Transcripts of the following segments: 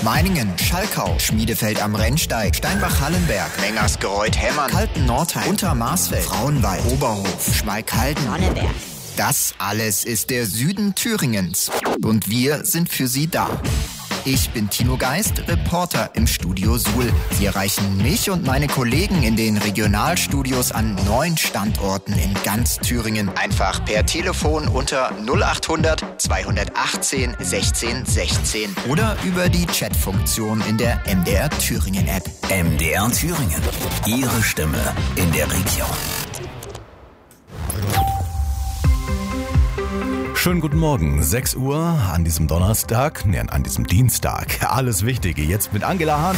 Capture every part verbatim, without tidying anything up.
Meiningen, Schalkau, Schmiedefeld am Rennsteig, Steinbach-Hallenberg, Mengersgereuth-Hemmern, Kalten-Nordheim, Untermarsfeld, Frauenwald, Oberhof, Schmalkalden, Sonneberg. Das alles ist der Süden Thüringens. Und wir sind für Sie da. Ich bin Timo Geist, Reporter im Studio Suhl. Sie erreichen mich und meine Kollegen in den Regionalstudios an neun Standorten in ganz Thüringen. Einfach per Telefon unter null achthundert zweihundertachtzehn sechzehn sechzehn oder über die Chatfunktion in der M D R Thüringen App. M D R Thüringen. Ihre Stimme in der Region. Schönen guten Morgen, sechs Uhr an diesem Donnerstag, ne, an diesem Dienstag. Alles Wichtige jetzt mit Angela Hahn.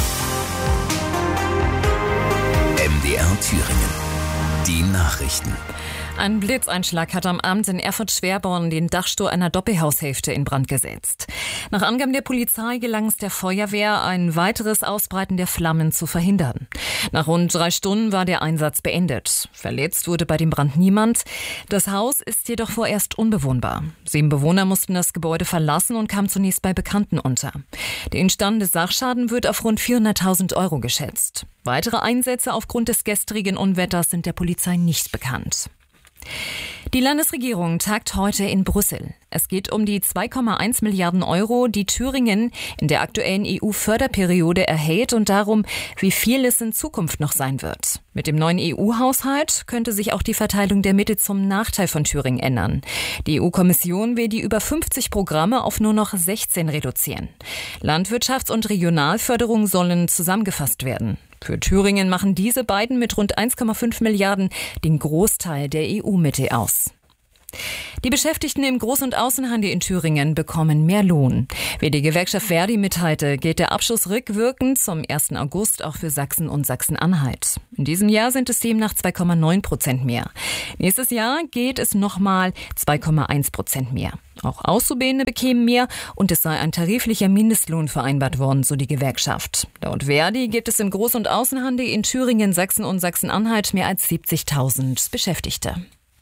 M D R Thüringen. Die Nachrichten. Ein Blitzeinschlag hat am Abend in Erfurt-Schwerborn den Dachstuhl einer Doppelhaushälfte in Brand gesetzt. Nach Angaben der Polizei gelang es der Feuerwehr, ein weiteres Ausbreiten der Flammen zu verhindern. Nach rund drei Stunden war der Einsatz beendet. Verletzt wurde bei dem Brand niemand. Das Haus ist jedoch vorerst unbewohnbar. Sieben Bewohner mussten das Gebäude verlassen und kamen zunächst bei Bekannten unter. Der entstandene Sachschaden wird auf rund vierhunderttausend Euro geschätzt. Weitere Einsätze aufgrund des gestrigen Unwetters sind der Polizei nicht bekannt. Die Landesregierung tagt heute in Brüssel. Es geht um die zwei Komma eins Milliarden Euro, die Thüringen in der aktuellen E U-Förderperiode erhält und darum, wie viel es in Zukunft noch sein wird. Mit dem neuen E U-Haushalt könnte sich auch die Verteilung der Mittel zum Nachteil von Thüringen ändern. Die E U-Kommission will die über fünfzig Programme auf nur noch sechzehn reduzieren. Landwirtschafts- und Regionalförderung sollen zusammengefasst werden. Für Thüringen machen diese beiden mit rund eins Komma fünf Milliarden den Großteil der E U-Mittel aus. Die Beschäftigten im Groß- und Außenhandel in Thüringen bekommen mehr Lohn. Wie die Gewerkschaft Verdi mitteilte, gilt der Abschluss rückwirkend zum ersten August auch für Sachsen und Sachsen-Anhalt. In diesem Jahr sind es demnach zwei Komma neun Prozent mehr. Nächstes Jahr geht es nochmal zwei Komma eins Prozent mehr. Auch Auszubildende bekämen mehr und es sei ein tariflicher Mindestlohn vereinbart worden, so die Gewerkschaft. Laut Verdi gibt es im Groß- und Außenhandel in Thüringen, Sachsen und Sachsen-Anhalt mehr als siebzigtausend Beschäftigte.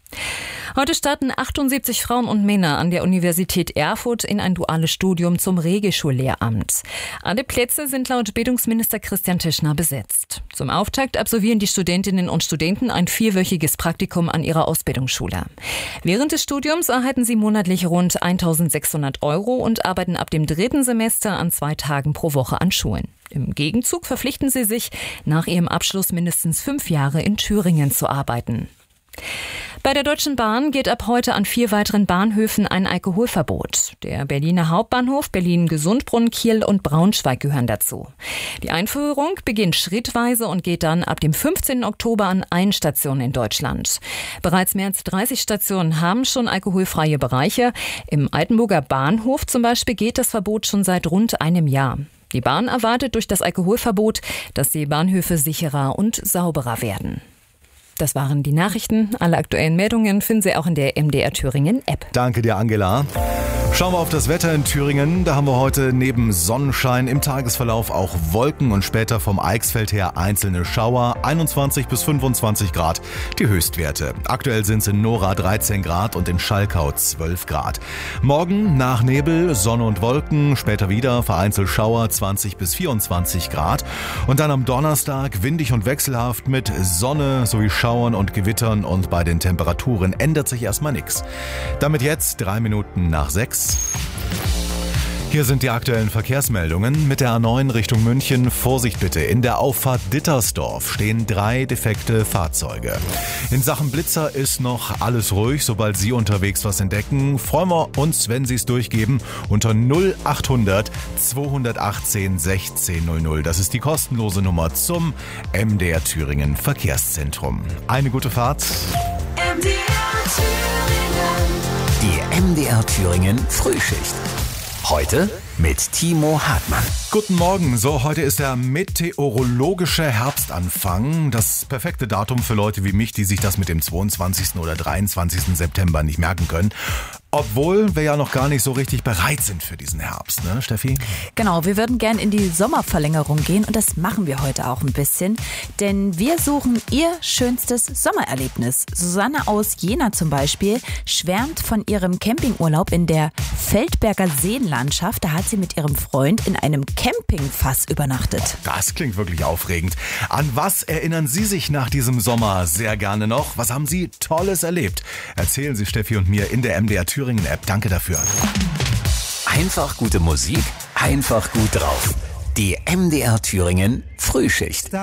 Heute starten achtundsiebzig Frauen und Männer an der Universität Erfurt in ein duales Studium zum Regelschullehramt. Alle Plätze sind laut Bildungsminister Christian Tischner besetzt. Zum Auftakt absolvieren die Studentinnen und Studenten ein vierwöchiges Praktikum an ihrer Ausbildungsschule. Während des Studiums erhalten sie monatlich rund eintausendsechshundert Euro und arbeiten ab dem dritten Semester an zwei Tagen pro Woche an Schulen. Im Gegenzug verpflichten sie sich, nach ihrem Abschluss mindestens fünf Jahre in Thüringen zu arbeiten. Bei der Deutschen Bahn gilt ab heute an vier weiteren Bahnhöfen ein Alkoholverbot. Der Berliner Hauptbahnhof, Berlin-Gesundbrunnen, Kiel und Braunschweig gehören dazu. Die Einführung beginnt schrittweise und geht dann ab dem fünfzehnten Oktober an allen Stationen in Deutschland. Bereits mehr als dreißig Stationen haben schon alkoholfreie Bereiche. Im Altenburger Bahnhof zum Beispiel gilt das Verbot schon seit rund einem Jahr. Die Bahn erwartet durch das Alkoholverbot, dass die Bahnhöfe sicherer und sauberer werden. Das waren die Nachrichten. Alle aktuellen Meldungen finden Sie auch in der M D R Thüringen App. Danke dir, Angela. Schauen wir auf das Wetter in Thüringen. Da haben wir heute neben Sonnenschein im Tagesverlauf auch Wolken und später vom Eichsfeld her einzelne Schauer. einundzwanzig bis fünfundzwanzig Grad die Höchstwerte. Aktuell sind es in Nora dreizehn Grad und in Schalkau zwölf Grad. Morgen nach Nebel, Sonne und Wolken, später wieder vereinzelt Schauer zwanzig bis vierundzwanzig Grad. Und dann am Donnerstag windig und wechselhaft mit Sonne sowie Schauern und Gewittern und bei den Temperaturen ändert sich erstmal nichts. Damit jetzt drei Minuten nach sechs. Hier sind die aktuellen Verkehrsmeldungen. Mit der A neun Richtung München Vorsicht bitte. In der Auffahrt Dittersdorf stehen drei defekte Fahrzeuge. In Sachen Blitzer ist noch alles ruhig. Sobald Sie unterwegs was entdecken, freuen wir uns, wenn Sie es durchgeben unter null achthundert zweihundertachtzehn sechzehn null null. Das ist die kostenlose Nummer zum M D R Thüringen Verkehrszentrum. Eine gute Fahrt. M D R Thüringen. Die M D R Thüringen Frühschicht. Heute mit Timo Hartmann. Guten Morgen. So, heute ist der meteorologische Herbstanfang. Das perfekte Datum für Leute wie mich, die sich das mit dem zweiundzwanzigsten oder dreiundzwanzigsten September nicht merken können. Obwohl wir ja noch gar nicht so richtig bereit sind für diesen Herbst, ne, Steffi? Genau, wir würden gern in die Sommerverlängerung gehen und das machen wir heute auch ein bisschen. Denn wir suchen Ihr schönstes Sommererlebnis. Susanne aus Jena zum Beispiel schwärmt von ihrem Campingurlaub in der Feldberger Seenlandschaft. Da hat hat sie mit ihrem Freund in einem Campingfass übernachtet. Das klingt wirklich aufregend. An was erinnern Sie sich nach diesem Sommer sehr gerne noch? Was haben Sie Tolles erlebt? Erzählen Sie Steffi und mir in der M D R Thüringen App. Danke dafür. Einfach gute Musik, einfach gut drauf. Die M D R Thüringen Frühschicht.